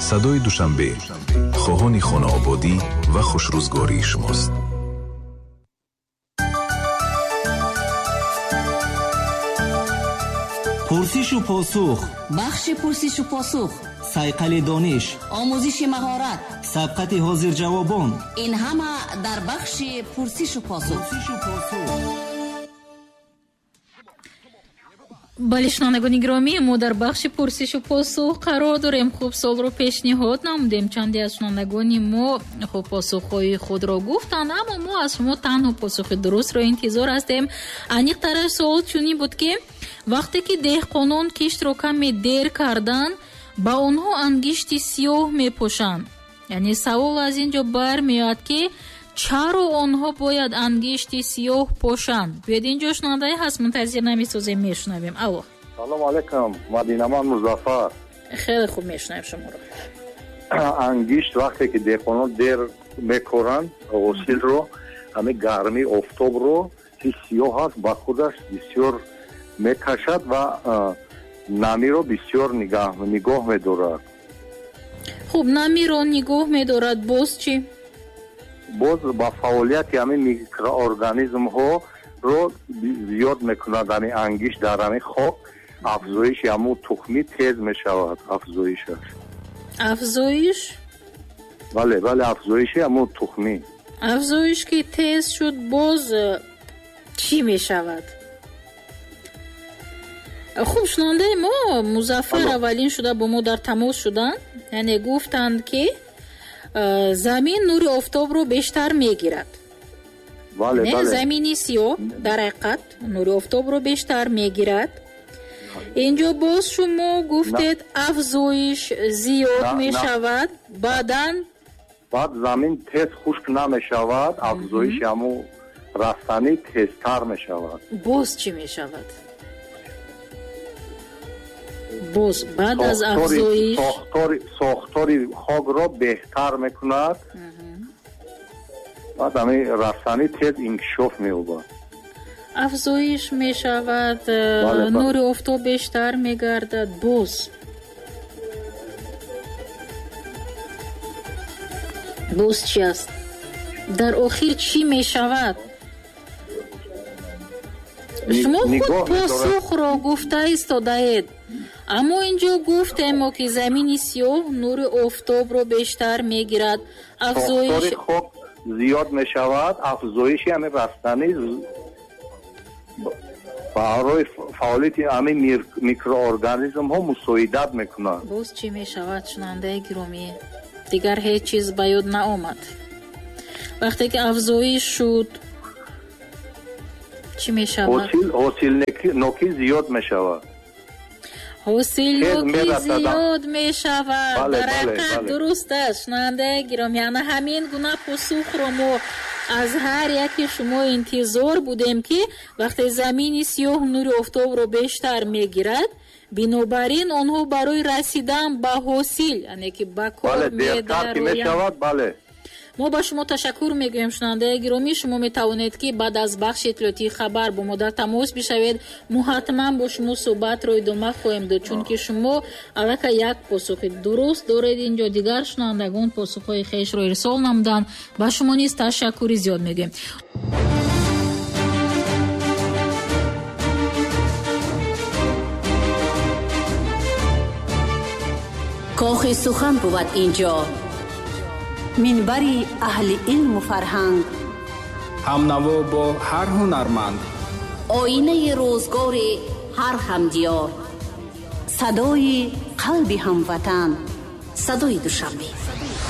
صدای دوشنبه خواهان خانه‌آبادی و خوشروزگاری شماست. پرسش و پاسخ، بخش پرسش و پاسخ، صیقل دانش، آموزش مهارت، سبقت حاضر جوابان، این همه در بخش پرسش و پاسخ. بله شنوندگان گرامی، ما در بخش پرسش و پاسخ قرار داریم. خوب سال رو پیشنهاد نمودیم. چندی از شنوندگان ما خوب پاسخهای خود را گفتند، اما ما از شما تنها پاسخ درست را انتظار هستیم. انیق طرح سوال چونی بود که وقتی که دهقانان کشت را کمی دیر کردن با آنها انگشت سیاه میپوشند. یعنی سوال از اینجا برمیاد که چرا آنها باید انگشت سیاه پوشند؟ بیاید اینجا شنونده هست، منتظر نمیسازیم، میشنویم. الو سلام علیکم، مدینمان مظفر. خیلی خوب میشنویم شما رو. انگشت وقتی که دهقانان دیر میکنن غسل رو، همه گرمی آفتاب رو که سیاه هست با خودش بسیار میکشد و نمی رو بسیار نگاه میدارد. خوب نمی رو نگاه میدارد، باز چی؟ باز با فعالیت همین میکروارگانیسم ها رو زیاد میکند. همین انگشت در همین خاک افزایش همون تخمی تیز میشود. افزایش؟ بله افزایش همون تخمی. افزایش که تیز شد باز چی میشود؟ خوب شنونده ما مظفر اولین شده با ما در تماس شدن، یعنی گفتند که زمین نور آفتاب رو بیشتر میگیرد. بله. زمینی سیاه در حقیقت نور آفتاب رو بیشتر میگیرد. اینجا باز شما گفتید افزایش زیاد میشود، بعد زمین تیز خشک نمیشود، افزایش همون رستنی تیزتر میشود. باز چی میشود؟ باز بعد از افزایش ساختاری خاک را بهتر میکند. بعد همین رفتنی تیز انکشاف می‌یابد. افزایش میشود، نور آفتاب بیشتر میگردد. باز چی است؟ در آخر چی میشود؟ شما خود پاسخ را گفته ایستاده اید، اما اینجا گفتیم ما که زمین سیاه نور آفتاب رو بیشتر میگیرد، افزایش خاک زیاد میشود، افزایش همین رستنی برای فعالیت همین میکروارگانیسم ها مساعدت میکند. باز چی میشود شنونده گرامی؟ دیگر هیچ چیز به یاد نآمد. وقتی که افزایش شد چی میشود؟ حاصل نوکی زیاد میشود. حاصل نوکی زیاد میشود. در حقیقت درست است شنونده گرامی. یعنی همین گونه پاسخ را ما از هر یکی شما انتظار بودیم که وقتی زمین سیاه نور آفتاب را بیشتر میگیرد، بنابراین آنها برای رسیدن به حاصل، یعنی که به کار می‌درویند. بله. ما با شما تشکر میگویم شنونده گرامی. شما میتوانید که بعد از بخش اطلاعاتی خبر با ما در تماس بشوید. ما حتما با شما صحبت را ادامه خواهیم داد، چون که شما البته یک پاسخ درست دارید. اینجا دیگر شنوندگان پاسخهای خیش را ارسال نمودند. با شما نیز تشکر زیاد میگویم. کاخ سخن بود اینجا، منبری اهل علم و فرهنگ، همنوا با هر هنرمند، آینه روزگار هر همدیار، صدای قلب هموطن، صدای دوشنبه.